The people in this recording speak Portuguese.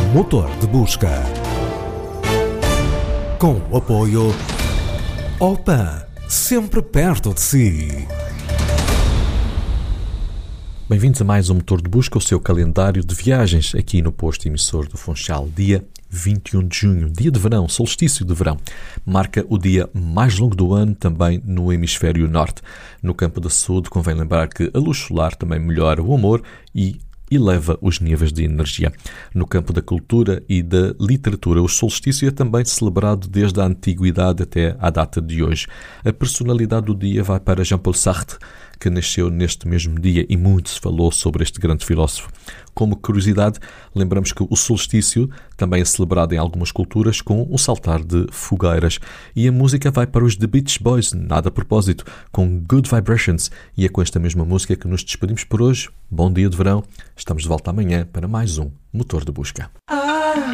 Motor de Busca. Com o apoio Opan, sempre perto de si. Bem-vindos a mais um Motor de Busca, o seu calendário de viagens aqui no posto emissor do Funchal. Dia 21 de junho, dia de verão, solstício de verão. Marca o dia mais longo do ano também no hemisfério norte. No campo da saúde, convém lembrar que a luz solar também melhora o humor e eleva os níveis de energia. No campo da cultura e da literatura, o solstício é também celebrado desde a antiguidade até à data de hoje. A personalidade do dia vai para Jean-Paul Sartre, que nasceu neste mesmo dia e muito se falou sobre este grande filósofo. Como curiosidade, lembramos que o solstício também é celebrado em algumas culturas com o saltar de fogueiras. E a música vai para os The Beach Boys, nada a propósito, com Good Vibrations. E é com esta mesma música que nos despedimos por hoje. Bom dia de verão. Estamos de volta amanhã para mais um Motor de Busca.